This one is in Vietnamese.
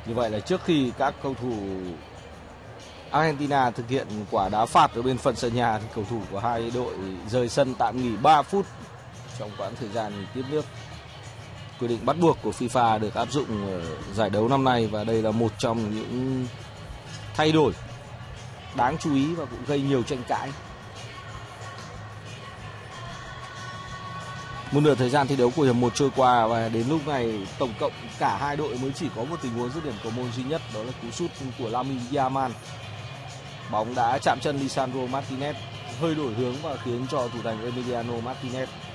Như vậy là trước khi các cầu thủ Argentina thực hiện quả đá phạt ở bên phần sân nhà thì cầu thủ của hai đội rời sân tạm nghỉ 3 phút trong quãng thời gian tiếp nước. Quy định bắt buộc của FIFA được áp dụng ở giải đấu năm nay và đây là một trong những thay đổi đáng chú ý và cũng gây nhiều tranh cãi. Một nửa thời gian thi đấu của hiệp 1 trôi qua và đến lúc này tổng cộng cả hai đội mới chỉ có một tình huống dứt điểm cầu môn duy nhất, đó là cú sút của Lamine Yamal. Bóng đã chạm chân Lisandro Martinez, hơi đổi hướng và khiến cho thủ thành Emiliano Martinez